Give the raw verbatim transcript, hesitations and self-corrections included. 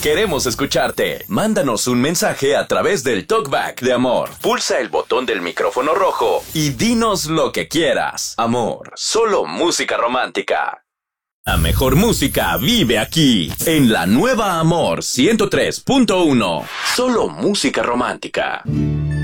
Queremos escucharte. Mándanos un mensaje a través del TalkBack de Amor. Pulsa el botón del micrófono rojo y dinos lo que quieras. Amor, solo música romántica. La mejor música vive aquí, en la nueva Amor ciento tres punto uno. Solo música romántica.